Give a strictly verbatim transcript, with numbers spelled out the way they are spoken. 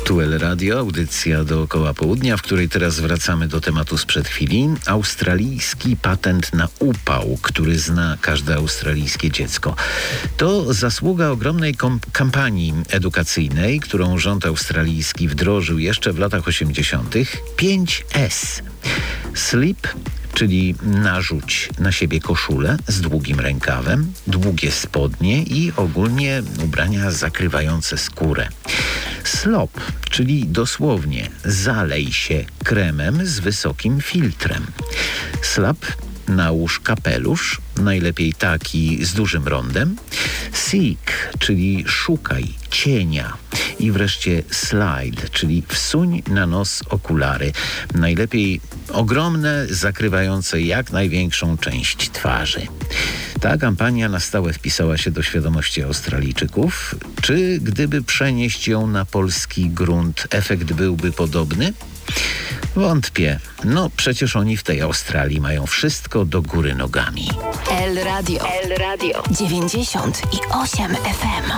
Tu El Radio, audycja dookoła południa, w której teraz wracamy do tematu sprzed chwili. Australijski patent na upał, który zna każde australijskie dziecko. To zasługa ogromnej kom- kampanii edukacyjnej, którą rząd australijski wdrożył jeszcze w latach osiemdziesiątych. pięć S. Sleep, czyli narzuć na siebie koszulę z długim rękawem, długie spodnie i ogólnie ubrania zakrywające skórę. Slop, czyli dosłownie zalej się kremem z wysokim filtrem. Slap, nałóż kapelusz, najlepiej taki z dużym rondem. Seek, czyli szukaj cienia. I wreszcie slide, czyli wsuń na nos okulary. Najlepiej ogromne, zakrywające jak największą część twarzy. Ta kampania na stałe wpisała się do świadomości Australijczyków. Czy gdyby przenieść ją na polski grunt, efekt byłby podobny? Wątpię. No przecież oni w tej Australii mają wszystko do góry nogami. El Radio. El Radio. dziewięćdziesiąt i osiem F M.